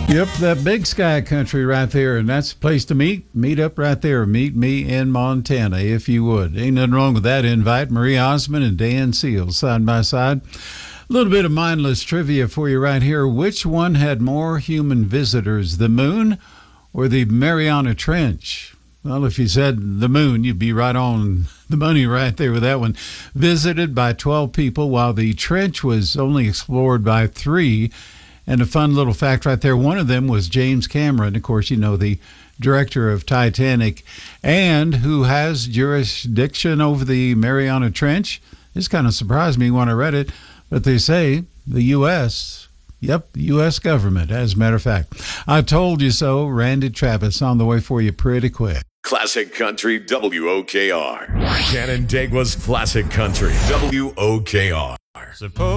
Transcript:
Yep, that big sky country right there, and that's a place to meet up right there. Meet me in Montana, if you would. Ain't nothing wrong with that invite. Marie Osmond and Dan Seals side by side. A little bit of mindless trivia for you right here. Which one had more human visitors, the moon or the Mariana Trench? Well, if you said the moon, you'd be right on the money right there with that one. Visited by 12 people, while the trench was only explored by 3. And a fun little fact right there, one of them was James Cameron, of course, you know, the director of Titanic, and who has jurisdiction over the Mariana Trench. This kind of surprised me when I read it, but they say the U.S., yep, the U.S. government, as a matter of fact. I told you so. Randy Travis on the way for you pretty quick. Classic Country WOKR. Canandaigua's Classic Country WOKR. Suppose